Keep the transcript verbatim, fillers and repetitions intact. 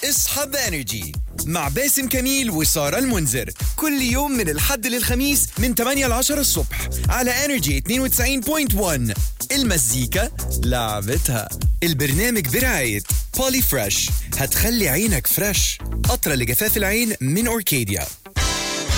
اصحى بانرجي مع باسم كميل وسارة المنذر كل يوم من الحد للخميس من ثمانية ل عشرة الصبح على انرجي اثنين وتسعين فاصلة واحد. المزيكا لعبتها. البرنامج برعاية بولي فريش، هتخلي عينك فريش، قطرة لجفاف العين من أوركيديا.